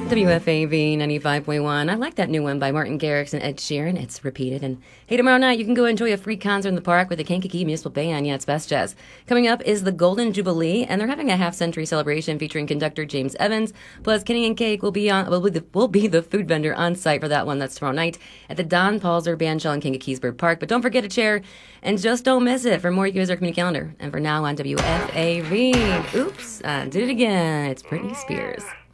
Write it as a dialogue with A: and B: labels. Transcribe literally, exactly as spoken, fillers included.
A: W F A V ninety-five point one. I like that new one by Martin Garrix and Ed Sheeran. It's repeated. And hey, tomorrow night you can go enjoy a free concert in the park with the Kankakee Municipal Band. Yeah, it's Best Jazz. Coming up is the Golden Jubilee, and they're having a half-century celebration featuring conductor James Evans. Plus, Kenny and Cake will be on will be, the, will be the food vendor on site for that one. That's tomorrow night at the Don Palzer Bandshell in Kangakeesburg Park. But don't forget to share, and just don't miss it. For more, you can visit our community calendar. And for now on W F A V, oops, I did it again. It's Britney Spears.